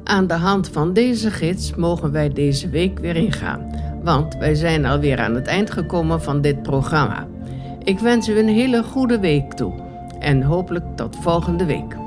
Aan de hand van deze gids mogen wij deze week weer ingaan, want wij zijn alweer aan het eind gekomen van dit programma. Ik wens u een hele goede week toe en hopelijk tot volgende week.